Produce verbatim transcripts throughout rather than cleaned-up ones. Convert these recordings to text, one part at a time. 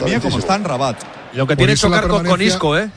mía, como está en Rabat. Lo que tiene es chocar con, con Isco, ¿eh?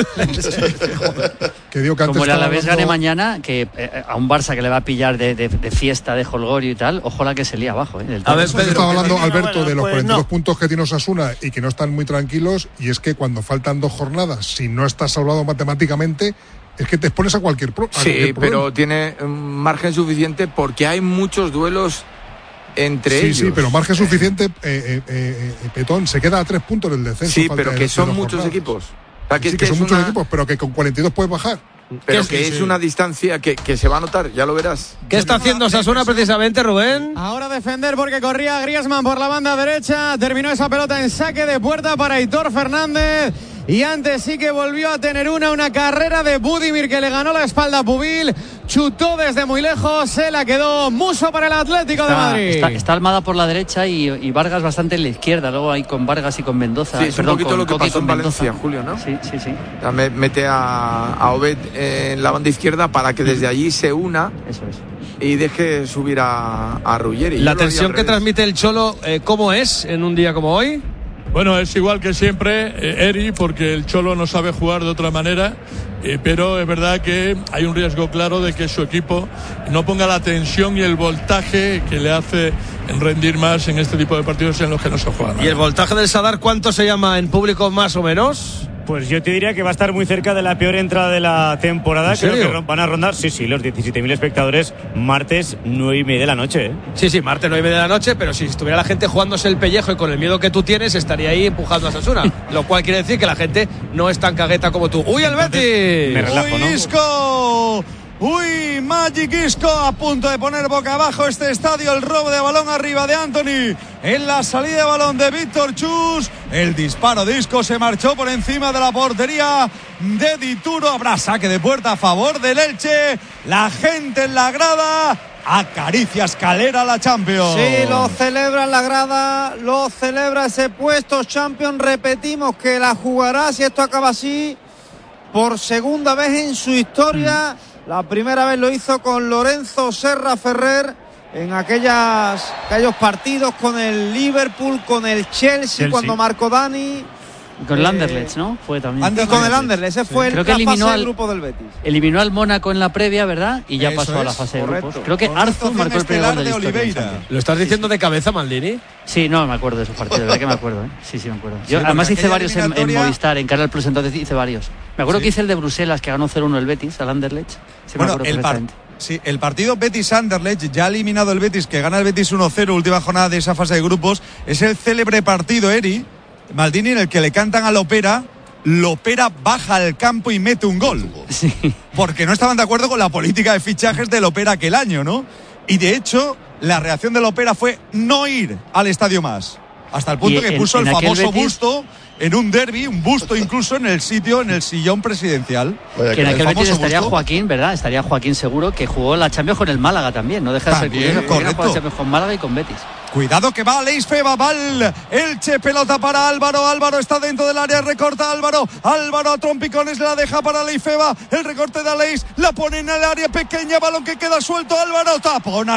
que digo que Como el Alavés hablando... gane mañana, que eh, a un Barça que le va a pillar de, de, de fiesta, de jolgorio y tal, ojalá que se lía abajo. ¿eh? A ver, Pedro, estaba hablando, Alberto, bueno, de los pues cuarenta y dos no. puntos que tiene Osasuna y que no están muy tranquilos, y es que cuando faltan dos jornadas, si no estás salvado matemáticamente, es que te expones a cualquier, pro, a sí, cualquier problema. Pero tiene un margen suficiente porque hay muchos duelos entre sí, ellos. Sí, pero margen suficiente, eh, eh, eh, Petón, se queda a tres puntos del descenso. Sí, pero que son muchos jornadas. equipos. O sea, que sí, es que, que son es muchos una... equipos, pero que con cuarenta y dos puedes bajar. Pero sí, que sí. es una distancia que, que se va a notar, ya lo verás. ¿Qué está haciendo Osasuna precisamente, Rubén? Ahora defender porque corría Griezmann por la banda derecha. Terminó esa pelota en saque de puerta para Aitor Fernández. Y antes sí que volvió a tener una, una carrera de Budimir que le ganó la espalda a Pubil. Chutó desde muy lejos, se la quedó. Muso para el Atlético está, de Madrid. Está, está Almada por la derecha y, y Vargas bastante en la izquierda. Luego hay con Vargas y con Mendoza. Sí, es Perdón, un poquito con lo que Coque pasó en Valencia, Mendoza. Julio, ¿no? Sí, sí, sí. Ya me, mete a, a Obed en la banda izquierda para que desde allí se una. Eso es. Y deje subir a, a Ruggeri. La tensión que transmite el Cholo, eh, ¿cómo es en un día como hoy? Bueno, es igual que siempre, eh, Eri, porque el Cholo no sabe jugar de otra manera, eh, pero es verdad que hay un riesgo claro de que su equipo no ponga la tensión y el voltaje que le hace rendir más en este tipo de partidos en los que no se juega nada. ¿Y el voltaje del Sadar cuánto se llama en público más o menos? Pues yo te diría que va a estar muy cerca de la peor entrada de la temporada. Creo que van a rondar, sí, sí, los diecisiete mil espectadores martes nueve y media de la noche. ¿eh? Sí, sí, martes nueve y media de la noche, pero si estuviera la gente jugándose el pellejo y con el miedo que tú tienes, estaría ahí empujando a Osasuna. Lo cual quiere decir que la gente no es tan cagueta como tú. ¡Uy, el Betis! Me relajo, ¿no? ¡Uy, Isco! ¡Uy, Magic Isco! A punto de poner boca abajo este estadio. El robo de balón arriba de Anthony. En la salida de balón de Víctor Chus. El disparo de Isco se marchó por encima de la portería de Dituro. Habrá saque de puerta a favor del Elche. La gente en la grada acaricia escalera la Champions. Sí, lo celebra en la grada, lo celebra ese puesto Champions. Repetimos que la jugará, si esto acaba así, por segunda vez en su historia. La primera vez lo hizo con Lorenzo Serra Ferrer en aquellas, aquellos partidos con el Liverpool, con el Chelsea, Chelsea. cuando marcó Dani. Con el eh, Anderlecht, ¿no? Fue también. Y con el Anderlecht, ese fue Creo el, que la eliminó fase al, del grupo del Betis. Eliminó al Mónaco en la previa, ¿verdad? Y ya Eso pasó es, a la fase correcto. de grupos. Creo que Con Arzu una marcó el primer gol de, de la historia. Oliveira. ¿Lo estás diciendo de cabeza, Maldini? Sí, no, me acuerdo de esos partidos, de verdad que me acuerdo, ¿eh? Sí, sí, me acuerdo. Yo Sí, además hice aquella varios en, en eliminatoria... Movistar, en Canal Plus, entonces hice varios. Me acuerdo Sí. que hice el de Bruselas, que ganó cero uno el Betis, al Anderlecht. Sí, Bueno, me acuerdo el, par- perfectamente. sí, el partido Betis-Anderlecht, ya eliminado el Betis, que gana el Betis uno cero, última jornada de esa fase de grupos, es el célebre partido, Eri, Maldini, en el que le cantan a Lopera. Lopera baja al campo y mete un gol. Sí. Porque no estaban de acuerdo con la política de fichajes de Lopera aquel año, ¿no? Y de hecho, la reacción de Lopera fue no ir al estadio más. Hasta el punto Y que en- puso en el aquel famoso Betis- busto en un derbi, un busto incluso en el sitio, en el sillón presidencial. Que en El aquel Betis famoso estaría busto. Joaquín, ¿verdad? Estaría Joaquín seguro, que jugó la Champions con el Málaga también. No deja de ser También, curioso. Joaquín ha jugado correcto. la Champions con Málaga y con Betis. Cuidado que va Aleix Feba, va el Elche, pelota para Álvaro, Álvaro está dentro del área, recorta Álvaro, Álvaro a trompicones la deja para Aleix Feba, el recorte de Aleix, la pone en el área pequeña, balón que queda suelto, Álvaro, tapona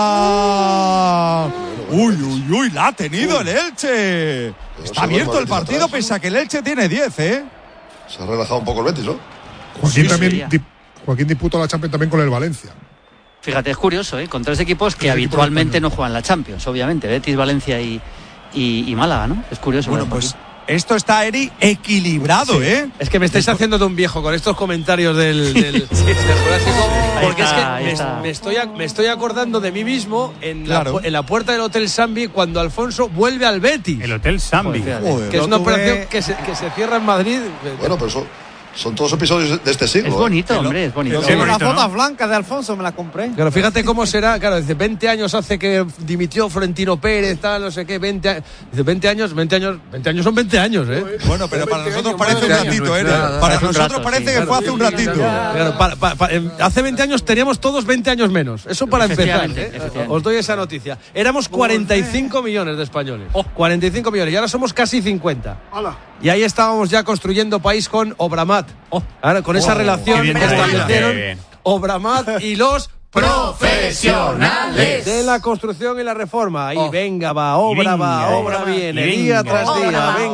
Nata. Uy, uy, uy, la ha tenido el Elche. Está abierto el partido pese a que el Elche tiene diez, ¿eh? Se ha relajado un poco el Betis, ¿no? Joaquín Sí, también sí. di- Joaquín disputó la Champions también con el Valencia. Fíjate, es curioso, ¿eh? Con tres equipos que Tres equipos habitualmente españoles. no juegan la Champions, obviamente. Betis, Valencia y, y, y Málaga, ¿no? Es curioso. Bueno, ver pues Joaquín. esto está, Eri, equilibrado, ¿eh? Es que me estáis haciendo de un viejo con estos comentarios del, del, del Jurásico, porque Ahí está, es ahí que está. me, me estoy, a- me estoy acordando de mí mismo en, Claro. la, pu- en la puerta del Hotel Sambi cuando Alfonso vuelve al Betis. El Hotel Sambi. Joder, fíjate. Joder, Que es lo una tuve- operación que se, que se cierra en Madrid. Bueno, pero son, son todos episodios de este siglo. Es ¿eh? bonito, hombre, es bonito. Qué Tengo unas bonito, ¿no? botas blancas de Alfonso, me las compré. Claro, fíjate cómo será, claro, dice veinte años hace que dimitió Florentino Pérez, tal, no sé qué, veinte años, dice veinte años, veinte años, veinte años son veinte años, ¿eh? Bueno, pero para nosotros parece un veinte ratito, ¿eh? años. Para Hace un nosotros rato, parece sí. que fue hace un ratito. Claro, pa- pa- pa- eh, hace veinte años teníamos todos veinte años menos. Eso para empezar. Efectivamente, ¿eh? efectivamente. Os doy esa noticia. Éramos cuarenta y cinco millones de españoles. cuarenta y cinco millones. Y ahora somos casi cincuenta. Y ahí estábamos ya construyendo país con Obramat. Ahora, con esa relación Qué bien que te ha ido, establecieron qué bien. Obramat y los Profesionales de la construcción y la reforma. Ahí venga, va, obra venga, va, obra venga, viene, venga. día tras día. Obra va, venga.